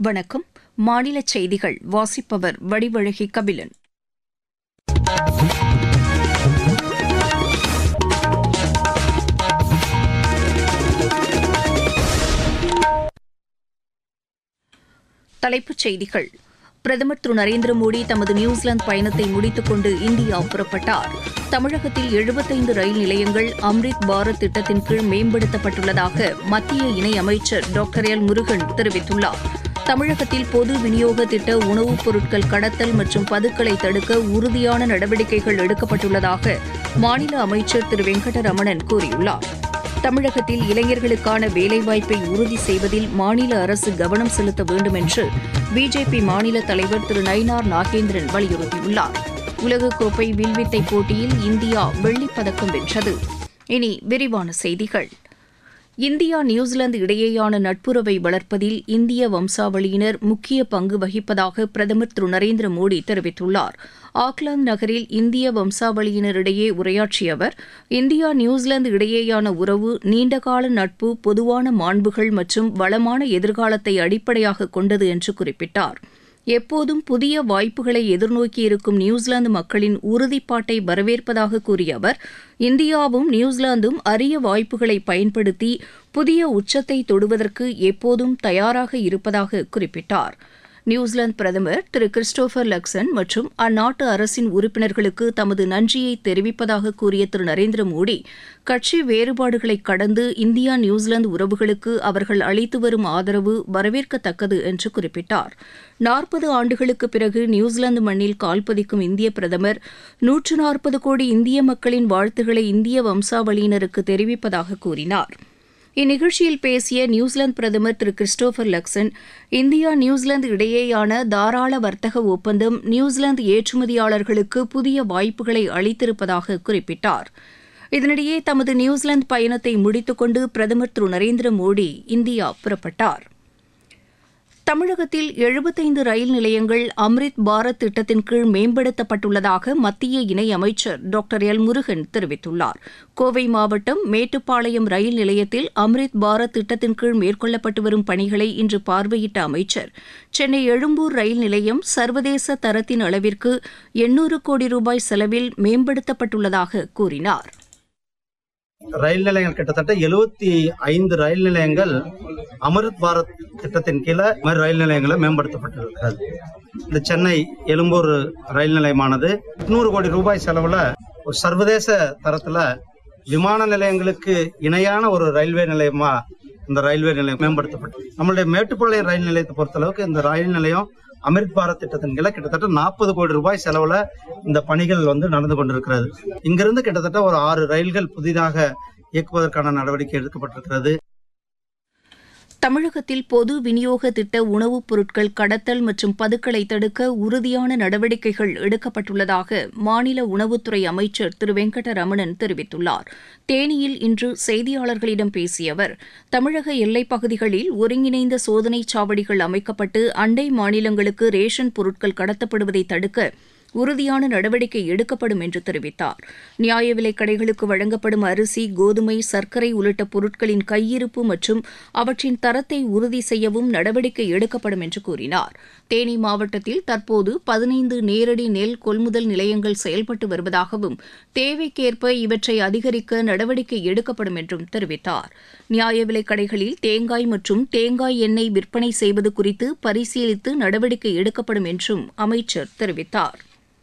வணக்கம். மாநில செய்திகள் வாசிப்பவர் வடிவழகி கபிலன். தலைப்புச் செய்திகள். பிரதமர் திரு நரேந்திர மோடி தமது நியூசிலாந்து பயணத்தை முடித்துக் கொண்டு இந்தியா புறப்பட்டார். தமிழகத்தில் 75 ரயில் நிலையங்கள் அம்ரித் பாரத் திட்டத்தின் கீழ் மேம்படுத்தப்பட்டுள்ளதாக மத்திய இணையமைச்சர் டாக்டர் எல் முருகன் தெரிவித்துள்ளார். தமிழகத்தில் பொது விநியோக திட்ட உணவுப் பொருட்கள் கடத்தல் மற்றும் பதுக்கலை தடுக்க உறுதியான நடவடிக்கைகள் எடுக்கப்பட்டுள்ளதாக மாநில அமைச்சர் திரு வெங்கடரமணன் கூறியுள்ளார். தமிழகத்தில் இளைஞர்களுக்கான வேலைவாய்ப்பை உறுதி செய்வதில் மாநில அரசு கவனம் செலுத்த வேண்டும் என்று பிஜேபி மாநில தலைவர் திரு நயினார் நாகேந்திரன் வலியுறுத்தியுள்ளார். உலகக்கோப்பை வில்வித்தை போட்டியில் இந்தியா வெள்ளிப் பதக்கம் வென்றது. இனி விரிவான செய்திகள். இந்தியா நியூசிலாந்து இடையேயான நட்புறவை வளர்ப்பதில் இந்திய வம்சாவளியினர் முக்கிய பங்கு வகிப்பதாக பிரதமர் திரு நரேந்திர மோடி தெரிவித்துள்ளார். ஆக்லாந்து நகரில் இந்திய வம்சாவளியினரிடையே உரையாற்றிய அவர், இந்தியா நியூசிலாந்து இடையேயான உறவு நீண்டகால நட்பு, பொதுவான மாண்புகள் மற்றும் வளமான எதிர்காலத்தை அடிப்படையாக கொண்டது என்று குறிப்பிட்டார். எப்போதும் புதிய வாய்ப்புகளை எதிர்நோக்கியிருக்கும் நியூசிலாந்து மக்களின் உறுதிப்பாட்டை வரவேற்பதாக கூறிய அவர், இந்தியாவும் நியூசிலாந்தும் அரிய வாய்ப்புகளை பயன்படுத்தி புதிய உச்சத்தை தொடுவதற்கு எப்போதும் தயாராக இருப்பதாக குறிப்பிட்டார். நியூசிலாந்து பிரதமர் திரு கிறிஸ்டோபர் லக்சன் மற்றும் அந்நாட்டு அரசின் உறுப்பினர்களுக்கு தமது நன்றியை தெரிவிப்பதாக கூறிய திரு நரேந்திர மோடி, கட்சி வேறுபாடுகளை கடந்து இந்தியா நியூசிலாந்து உறவுகளுக்கு அவர்கள் அளித்து வரும் ஆதரவு வரவேற்கத்தக்கது என்று குறிப்பிட்டார். 40 ஆண்டுகளுக்கு பிறகு நியூசிலாந்து மண்ணில் கால்பதிக்கும் இந்திய பிரதமர் 140 கோடி இந்திய மக்களின் வாழ்த்துக்களை இந்திய வம்சாவளியினருக்கு தெரிவிப்பதாக கூறினார். இந்நிகழ்ச்சியில் பேசிய நியூசிலாந்து பிரதமர் திரு கிறிஸ்டோபர் லக்சன், இந்தியா நியூசிலாந்து இடையேயான தாராள வர்த்தக ஒப்பந்தம் நியூசிலாந்து ஏற்றுமதியாளர்களுக்கு புதிய வாய்ப்புகளை அளித்திருப்பதாக குறிப்பிட்டார். இதனிடையே தமது நியூசிலாந்து பயணத்தை முடித்துக் கொண்டு பிரதமர் திரு நரேந்திர மோடி இந்தியா புறப்பட்டார். தமிழகத்தில் 75 ரயில் நிலையங்கள் அம்ரித் பாரத் திட்டத்தின் கீழ் மேம்படுத்தப்பட்டுள்ளதாக மத்திய இணையமைச்சர் டாக்டர் எல் முருகன் தெரிவித்துள்ளார். கோவை மாவட்டம் மேட்டுப்பாளையம் ரயில் நிலையத்தில் அம்ரித் பாரத் திட்டத்தின் கீழ் மேற்கொள்ளப்பட்டு வரும் பணிகளை இன்று பார்வையிட்ட அமைச்சர், சென்னை எழும்பூர் ரயில் நிலையம் சர்வதேச தரத்தின் அளவிற்கு 800 கோடி ரூபாய் செலவில் மேம்படுத்தப்பட்டுள்ளதாக கூறினார். ரயில் நிலையங்கள் கிட்டத்தட்ட 75 ரயில் நிலையங்கள் அமிர்த் பாரத் திட்டத்தின் கீழே ரயில் நிலையங்களை மேம்படுத்தப்பட்டிருக்கிறது. இந்த சென்னை எழும்பூர் ரயில் நிலையமானது 800 கோடி ரூபாய் செலவுல ஒரு சர்வதேச தரத்துல விமான நிலையங்களுக்கு இணையான ஒரு ரயில்வே நிலையமா இந்த ரயில்வே நிலையம் மேம்படுத்தப்பட்டது. நம்மளுடைய மேட்டுப்பாளையம் ரயில் நிலையத்தை பொறுத்தளவுக்கு இந்த ரயில் நிலையம் அமிர்த் பாரத் திட்டத்தின் கீழே கிட்டத்தட்ட 40 கோடி ரூபாய் செலவுல இந்த பணிகள் நடந்து கொண்டிருக்கிறது. இங்கிருந்து கிட்டத்தட்ட ஒரு 6 ரயில்கள் புதிதாக இயக்குவதற்கான நடவடிக்கை எடுக்கப்பட்டிருக்கிறது. தமிழகத்தில் பொது விநியோக திட்ட உணவுப் பொருட்கள் கடத்தல் மற்றும் பதுக்கலை தடுக்க உறுதியான நடவடிக்கைகள் எடுக்கப்பட்டுள்ளதாக மாநில உணவுத்துறை அமைச்சர் திரு வெங்கடரமணன் தெரிவித்துள்ளார். தேனியில் இன்று செய்தியாளர்களிடம் பேசிய அவர், தமிழக எல்லைப் பகுதிகளில் ஒருங்கிணைந்த சோதனைச் சாவடிகள் அமைக்கப்பட்டு அண்டை மாநிலங்களுக்கு ரேஷன் பொருட்கள் கடத்தப்படுவதை தடுக்க உறுதியான நடவடிக்கை எடுக்கப்படும் என்று தெரிவித்தார். நியாய விலைக் கடைகளுக்கு வழங்கப்படும் அரிசி, கோதுமை, சர்க்கரை உள்ளிட்ட பொருட்களின் கையிருப்பு மற்றும் அவற்றின் தரத்தை உறுதி செய்யவும் நடவடிக்கை எடுக்கப்படும் என்று கூறினார். தேனி மாவட்டத்தில் தற்போது 15 நேரடி நெல் கொள்முதல் நிலையங்கள் செயல்பட்டு வருவதாகவும், தேவைக்கேற்ப இவற்றை அதிகரிக்க நடவடிக்கை எடுக்கப்படும் என்றும் தெரிவித்தார். நியாய விலைக் கடைகளில் தேங்காய் மற்றும் தேங்காய் எண்ணெய் விற்பனை செய்வது குறித்து பரிசீலித்து நடவடிக்கை எடுக்கப்படும் என்றும் அமைச்சர் தெரிவித்தார்.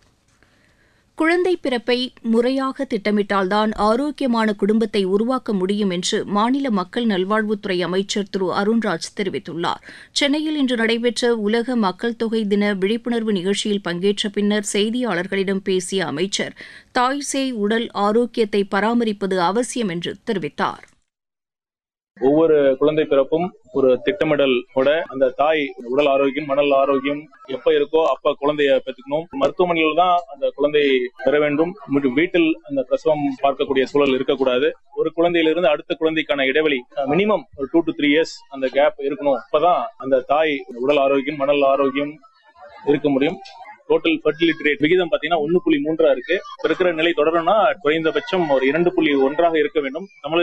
குழந்தை பிறப்பை முறையாக திட்டமிட்டால்தான் ஆரோக்கியமான குடும்பத்தை உருவாக்க முடியும் என்று மாநில மக்கள் நல்வாழ்வுத்துறை அமைச்சர் திரு அருண்ராஜ் தெரிவித்துள்ளார். சென்னையில் இன்று நடைபெற்ற உலக மக்கள் தொகை தின விழிப்புணர்வு நிகழ்ச்சியில் பங்கேற்ற பின்னர் செய்தியாளர்களிடம் பேசிய அமைச்சர், தாய் சேய் உடல் ஆரோக்கியத்தை பராமரிப்பது அவசியம் என்று தெரிவித்தார். ஒவ்வொரு குழந்தை பிறப்பும் ஒரு திட்டமிடல் கூட அந்த தாய் உடல் ஆரோக்கியம், மனநல ஆரோக்கியம் எப்ப இருக்கோ அப்ப குழந்தைய பெற்றுக்கணும். மருத்துவமனையில் தான் அந்த குழந்தை பெற வேண்டும். வீட்டில் அந்த பிரசவம் பார்க்கக்கூடிய சூழல் இருக்கக்கூடாது. ஒரு குழந்தையிலிருந்து அடுத்த குழந்தைக்கான இடைவெளி மினிமம் ஒரு 2 to 3 years அந்த கேப் இருக்கணும். அப்பதான் அந்த தாய் உடல் ஆரோக்கியம், மனநல ஆரோக்கியம் இருக்க முடியும். டோட்டல் ஃபெர்டிலிட்டி ரேட் விகிதம் பாத்தீங்கன்னா 1.3 இருக்கு. இருக்கிற நிலை தொடரணும்னா குறைந்தபட்சம் ஒரு 2.1 இருக்க வேண்டும்.